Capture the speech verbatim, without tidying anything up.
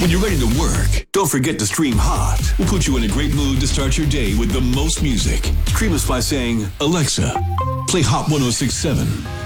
When you're ready to work, don't forget to stream Hot. We'll put you in a great mood to start your day with the most music. Stream us by saying, Alexa, play Hot one oh six point seven.